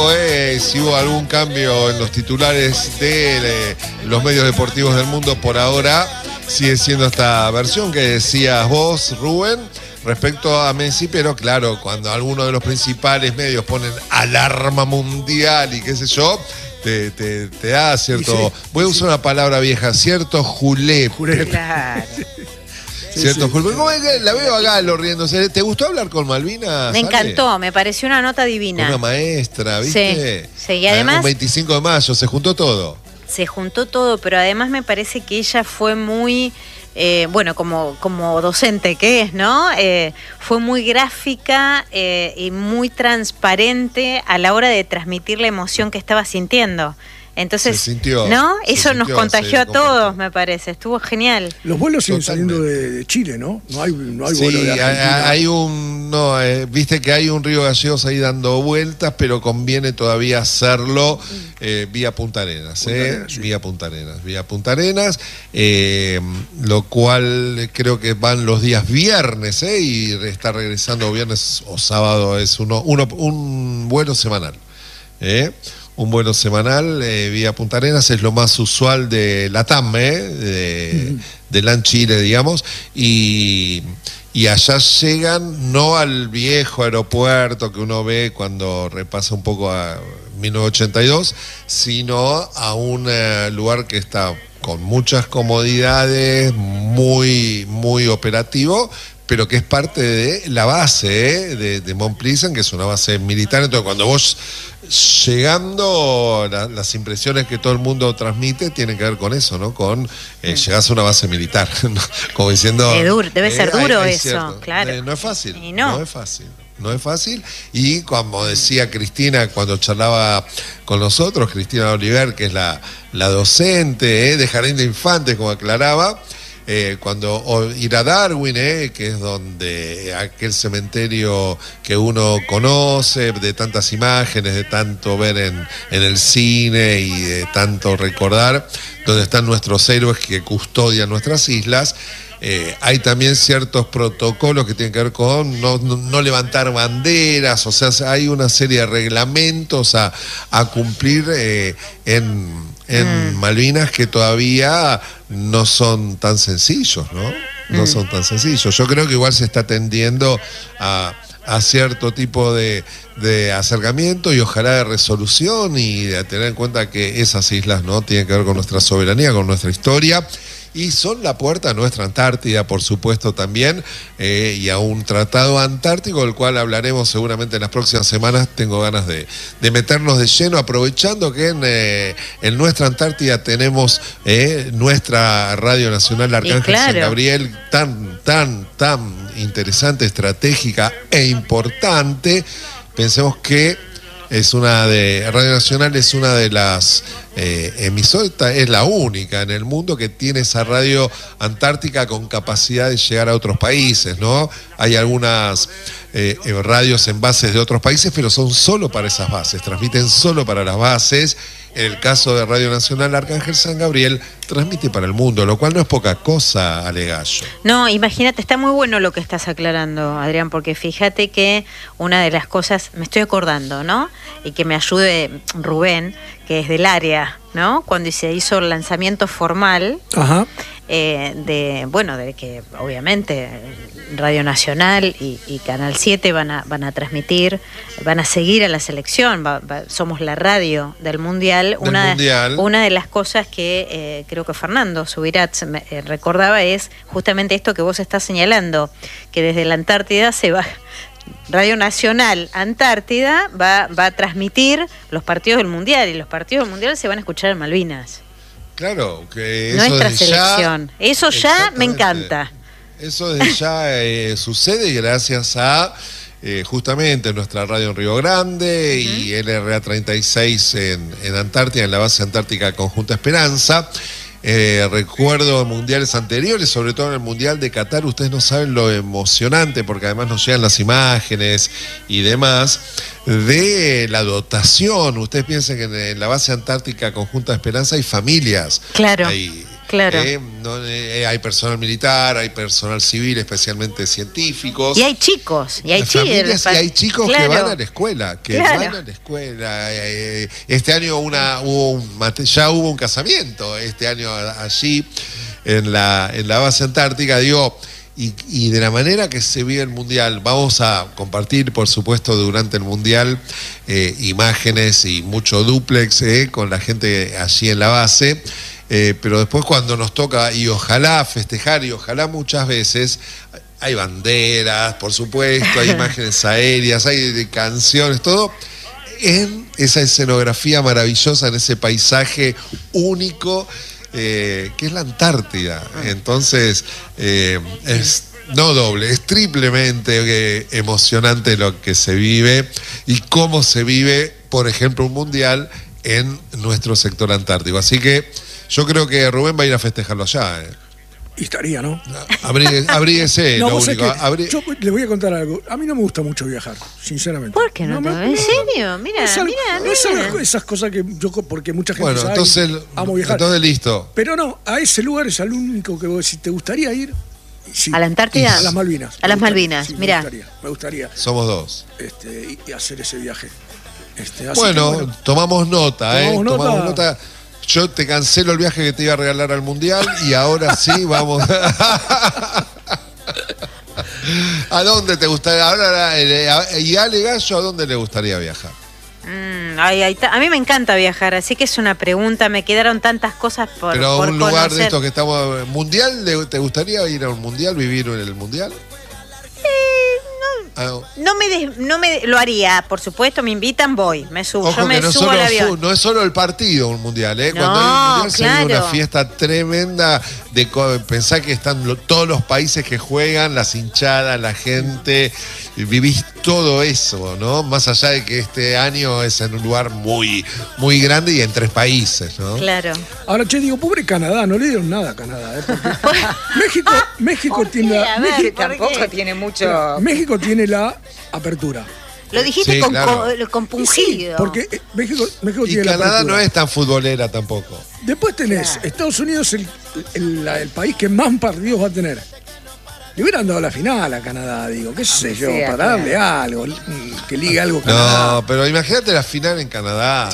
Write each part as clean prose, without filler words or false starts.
Si hubo algún cambio en los titulares de los medios deportivos del mundo, por ahora sigue siendo esta versión que decías vos, Rubén, respecto a Messi, pero claro, cuando algunos de los principales medios ponen alarma mundial y qué sé yo, te da cierto, voy a usar una palabra vieja, cierto julepe. Claro. Cierto, sí. ¿Cómo es que la veo a Galo riéndose? ¿Te gustó hablar con Malvinas? Me encantó, me pareció una nota divina. Una maestra, ¿viste? Sí, y además... Un 25 de mayo, se juntó todo. Se juntó todo, pero además me parece que ella fue muy... bueno, como docente que es, ¿no? Fue muy gráfica y muy transparente a la hora de transmitir la emoción que estaba sintiendo. Entonces, sintió, ¿no? Eso nos contagió a todos, me parece. Estuvo genial. Los vuelos siguen saliendo de Chile, ¿no? No hay vuelo de Argentina. Hay viste que hay un Río Gallegos ahí dando vueltas, pero conviene todavía hacerlo vía Punta Arenas, sí. Vía Punta Arenas, lo cual creo que van los días viernes, y está regresando viernes o sábado, es un vuelo semanal, un vuelo semanal vía Punta Arenas, es lo más usual de LATAM, de LAN Chile, digamos, y allá llegan no al viejo aeropuerto que uno ve cuando repasa un poco a 1982, sino a un lugar que está con muchas comodidades, muy, muy operativo, pero que es parte de la base de Mont Pleasant, que es una base militar. Entonces, cuando vos llegando, las impresiones que todo el mundo transmite tienen que ver con eso, ¿no? Con llegás a una base militar, ¿no? Como diciendo... debe ser duro eso, cierto, claro. No es fácil, y no es fácil. Y como decía Cristina cuando charlaba con nosotros, Cristina Oliver, que es la docente de Jardín de Infantes, como aclaraba, cuando ir a Darwin, que es donde aquel cementerio que uno conoce, de tantas imágenes, de tanto ver en el cine y de tanto recordar, donde están nuestros héroes que custodian nuestras islas. Hay también ciertos protocolos que tienen que ver con no levantar banderas, o sea, hay una serie de reglamentos a cumplir en Malvinas que todavía no son tan sencillos, ¿no? No son tan sencillos. Yo creo que igual se está tendiendo a cierto tipo de acercamiento y ojalá de resolución, y de tener en cuenta que esas islas, ¿no?, tienen que ver con nuestra soberanía, con nuestra historia, y son la puerta a nuestra Antártida, por supuesto, también, y a un tratado antártico, del cual hablaremos seguramente en las próximas semanas. Tengo ganas de meternos de lleno, aprovechando que en nuestra Antártida tenemos nuestra Radio Nacional Arcángel San Gabriel, tan interesante, estratégica e importante. Pensemos que Radio Nacional es una de las emisoras, es la única en el mundo que tiene esa radio antártica con capacidad de llegar a otros países, ¿no? Hay algunas radios en bases de otros países, pero son solo para esas bases, transmiten solo para las bases. En el caso de Radio Nacional Arcángel San Gabriel, transmite para el mundo, lo cual no es poca cosa, Alegallo. No, imagínate, está muy bueno lo que estás aclarando, Adrián, porque fíjate que una de las cosas, me estoy acordando, ¿no?, y que me ayude Rubén, que es del área, ¿no?, cuando se hizo el lanzamiento formal, ajá, de que obviamente Radio Nacional y Canal 7 van a transmitir, van a seguir a la selección, somos la radio del Mundial. Una de las cosas que creo que Fernando Subirats recordaba es justamente esto que vos estás señalando, que desde la Antártida se va... Radio Nacional Antártida va a transmitir los partidos del Mundial, y los partidos del Mundial se van a escuchar en Malvinas. Claro, que eso nuestra selección. Eso ya me encanta. Eso desde ya sucede gracias a justamente nuestra radio en Río Grande y LRA 36 en Antártida, en la base antártica Conjunta Esperanza. Recuerdo mundiales anteriores, sobre todo en el Mundial de Qatar, ustedes no saben lo emocionante, porque además nos llegan las imágenes y demás, de la dotación. Ustedes piensen que en la base antártica Conjunta Esperanza hay familias. Claro. Hay Claro. Hay personal militar, hay personal civil, especialmente científicos. Y hay chicos, y hay familias, y hay chicos que claro. van a la escuela, Este año ya hubo un casamiento, este año allí en la base antártica, y de la manera que se vive el Mundial. Vamos a compartir, por supuesto, durante el Mundial imágenes y mucho dúplex con la gente allí en la base. Pero después cuando nos toca, y ojalá festejar, y ojalá muchas veces, hay banderas, por supuesto, hay imágenes aéreas, hay de canciones, todo, en esa escenografía maravillosa, en ese paisaje único, que es la Antártida. Entonces, es no doble, es triplemente emocionante lo que se vive y cómo se vive, por ejemplo, un Mundial en nuestro sector antártico. Así que yo creo que Rubén va a ir a festejarlo allá. Y estaría, ¿no? Abríguese, no, lo único. Yo le voy a contar algo. A mí no me gusta mucho viajar, sinceramente. ¿Por qué no? ¿En serio? Mira, no es algo, esas cosas que yo, porque mucha gente bueno, sabe, entonces, amo viajar. Entonces listo. Pero no, a ese lugar es al único que vos, si te gustaría ir. Sí, ¿a la Antártida? A las Malvinas. A las Malvinas, sí, mira. Me gustaría. Somos dos. Y hacer ese viaje. Bueno, tomamos nota, Tomamos nota. Yo te cancelo el viaje que te iba a regalar al Mundial y ahora sí vamos. ¿A dónde te gustaría? Ahora, y Ale Gallo, ¿a dónde le gustaría viajar? A mí me encanta viajar, así que es una pregunta. Me quedaron tantas cosas por Pero un lugar conocer. de estos que estamos. ¿Mundial? ¿Te gustaría ir a un mundial, vivir en el mundial? No me lo haría, por supuesto, me invitan, voy, me subo, Ojo, yo me subo al avión. No es solo el partido un mundial, Cuando No, hay un mundial claro. se vive una fiesta tremenda de pensar que están todos los países que juegan, las hinchadas, la gente, vivís todo eso, ¿no? Más allá de que este año es en un lugar muy, muy grande y en 3 países, ¿no? Claro. Ahora, digo, pobre Canadá, no le dieron nada a Canadá, porque México tiene A ver, tampoco tiene mucho. México tiene la apertura. Lo dijiste Sí, claro. compungido. Porque México Y tiene la Canadá apertura. no es tan futbolera tampoco. Después tenés, Estados Unidos el país que más partidos va a tener. Le hubieran dado la final a Canadá, digo, qué sé yo, sea, para darle algo, que ligue algo Canadá. No, pero imagínate la final en Canadá. Sí,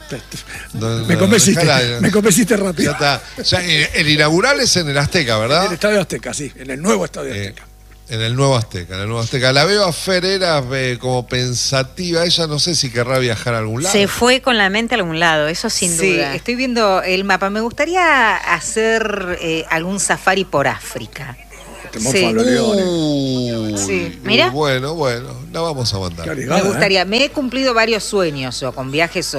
No, me convenciste, dejala, me convenciste rápido. Ya está. Ya, el inaugural es en el Azteca, En ¿verdad? el Estadio Azteca, sí, en el nuevo Estadio Azteca. En el nuevo Azteca. La veo a Fer como pensativa. Ella no sé si querrá viajar a algún lado. Se fue con la mente a algún lado, eso sin Sí, duda. estoy viendo el mapa. Me gustaría hacer algún safari por África. Te morfan los leones. Sí. Mira. Bueno, la vamos a Qué mandar. arriesgada, Me gustaría. Me he cumplido varios sueños. Yo con viajes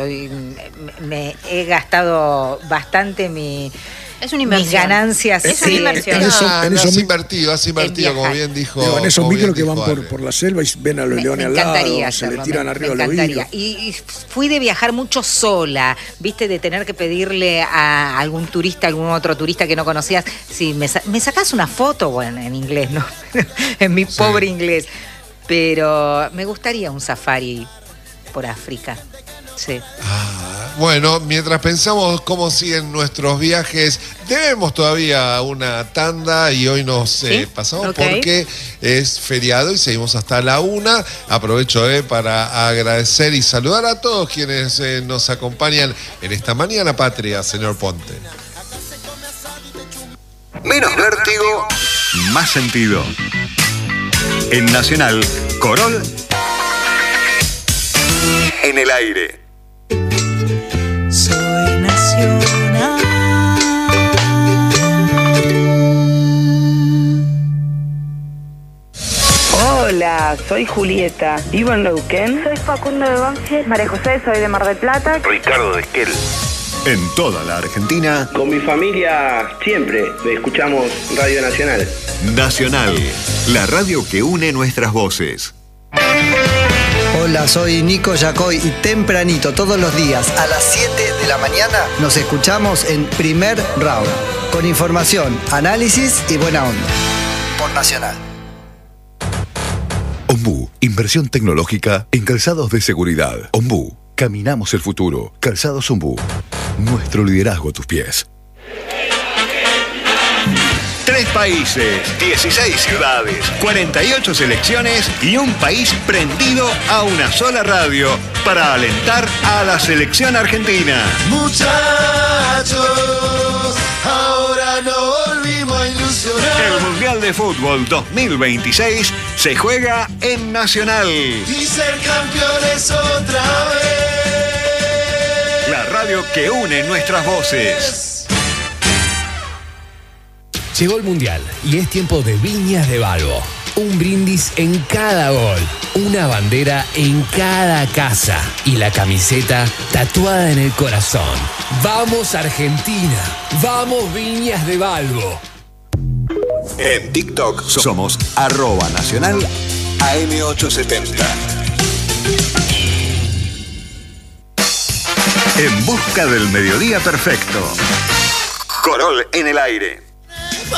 me he gastado bastante Es una mis inversión. ganancias. Es una sí. inversión. Has invertido, como viajar. bien dijo. Digo, en esos como bien micros que van dijo Ale. por la selva y ven a los Me leones al encantaría lado, se le hacerlo, tiran me arriba los encantaría. vidrios. Y fui de viajar mucho sola, viste, de tener que pedirle a algún turista, algún otro turista que no conocías, si me sacás una foto, bueno, en inglés, ¿no? En mi pobre inglés. Pero me gustaría un safari por África. Sí. Bueno, mientras pensamos cómo siguen nuestros viajes, debemos todavía una tanda y hoy nos pasamos Ok. porque es feriado y seguimos hasta la 1. Aprovecho para agradecer y saludar a todos quienes nos acompañan en esta mañana patria, señor Ponte. Menos vértigo, más sentido. En Nacional, Corol en el aire. Soy nacional. Hola, soy Julieta, vivo en Neuquén. Soy Facundo de Banfield. María José, soy de Mar del Plata. Ricardo de Esquel. En toda la Argentina, Con mi familia siempre escuchamos Radio Nacional. Nacional, la radio que une nuestras voces. Hola, soy Nico Yacoy y tempranito todos los días a las 7 de la mañana nos escuchamos en Primer Round, con información, análisis y buena onda. Por Nacional. Ombú, inversión tecnológica en calzados de seguridad. Ombú, caminamos el futuro. Calzados Ombú, nuestro liderazgo a tus pies. 3 países, 16 ciudades, 48 selecciones y un país prendido a una sola radio para alentar a la selección argentina. Muchachos, ahora no volvimos a ilusionar. El Mundial de Fútbol 2026 se juega en Nacional. Y ser campeones otra vez. La radio que une nuestras voces. Llegó el Mundial y es tiempo de Viñas de Balbo. Un brindis en cada gol, una bandera en cada casa y la camiseta tatuada en el corazón. ¡Vamos Argentina! ¡Vamos Viñas de Balbo! En TikTok somos @nacional AM870. En busca del mediodía perfecto. Corol en el aire.